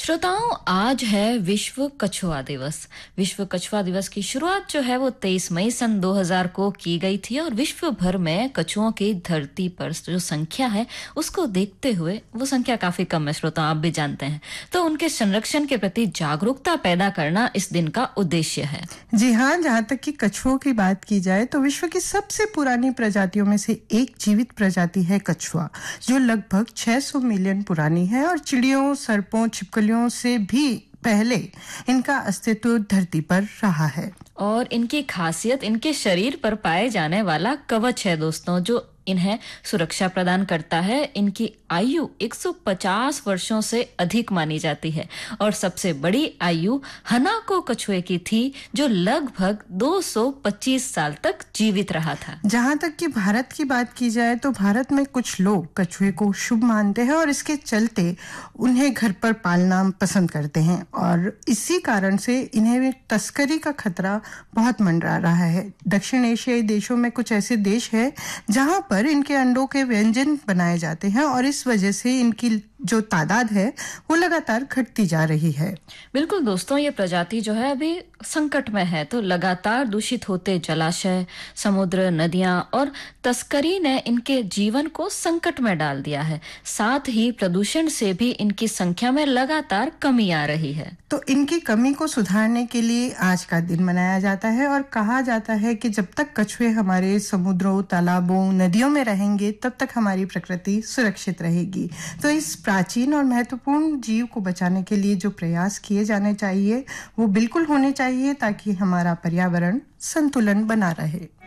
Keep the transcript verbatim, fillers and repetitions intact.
श्रोताओं, आज है विश्व कछुआ दिवस। विश्व कछुआ दिवस की शुरुआत जो है वो तेईस मई सन दो हज़ार को की गई थी और विश्व भर में कछुओं की धरती पर जो संख्या है उसको देखते हुए, वो संख्या काफी कम है श्रोताओं, आप भी जानते हैं, तो उनके संरक्षण के प्रति जागरूकता पैदा करना इस दिन का उद्देश्य है। जी हाँ, जहाँ तक कि कछुओं की बात की जाए तो विश्व की सबसे पुरानी प्रजातियों में से एक जीवित प्रजाति है कछुआ, जो लगभग छह सौ मिलियन पुरानी है और चिड़ियों, सर्पों, छिपकलियों से भी पहले इनका अस्तित्व धरती पर रहा है। और इनकी खासियत इनके शरीर पर पाए जाने वाला कवच है दोस्तों, जो इन्हें सुरक्षा प्रदान करता है। इनकी आयु एक सौ पचास वर्षों से अधिक मानी जाती है और सबसे बड़ी आयु हनाको कछुए की थी, जो लगभग दो सौ पच्चीस साल तक जीवित रहा था। जहाँ तक कि भारत की बात की जाए तो भारत में कुछ लोग कछुए को शुभ मानते हैं और इसके चलते उन्हें घर पर पालना पसंद करते हैं और इसी कारण से इन्हें तस्करी का खतरा बहुत मंडरा रहा है। दक्षिण एशियाई देशों में कुछ ऐसे देश हैं जहाँ पर इनके अंडों के व्यंजन बनाए जाते हैं और इस वजह से इनकी जो तादाद है वो लगातार घटती जा रही है। बिल्कुल दोस्तों, ये प्रजाति जो है अभी संकट में है, तो लगातार दूषित होते जलाशय, समुद्र, नदियां और तस्करी ने इनके जीवन को संकट में डाल दिया है। साथ ही प्रदूषण से भी इनकी संख्या में लगातार कमी आ रही है। तो इनकी कमी को सुधारने के लिए आज का दिन मनाया जाता है और कहा जाता है कि जब तक कछुए हमारे समुद्रों, तालाबों, नदियों में रहेंगे तब तक हमारी प्रकृति सुरक्षित रहेगी। तो इस प्राचीन और महत्वपूर्ण जीव को बचाने के लिए जो प्रयास किए जाने चाहिए वो बिल्कुल होने चाहिए ताकि हमारा पर्यावरण संतुलन बना रहे।